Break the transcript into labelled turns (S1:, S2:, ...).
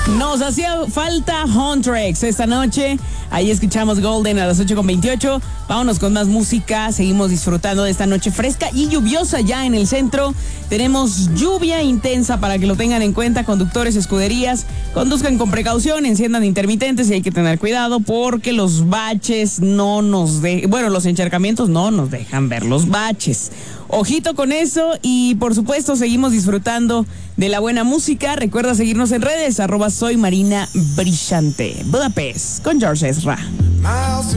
S1: Nos hacía falta Huntrix esta noche. Ahí escuchamos Golden a las 8:28. Vámonos con más música. Seguimos disfrutando de esta noche fresca y lluviosa ya en el centro. Tenemos lluvia intensa para que lo tengan en cuenta. Conductores, escuderías, conduzcan con precaución, enciendan intermitentes y hay que tener cuidado porque los baches los encharcamientos no nos dejan ver los baches. Ojito con eso y por supuesto seguimos disfrutando de la buena música. Recuerda seguirnos en redes, @soymarinabrillante. Budapest con George Ezra.